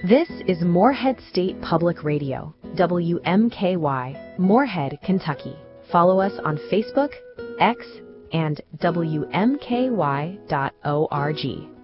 This is Morehead State Public Radio, WMKY, Morehead, Kentucky. Follow us on Facebook, X, and WMKY.org.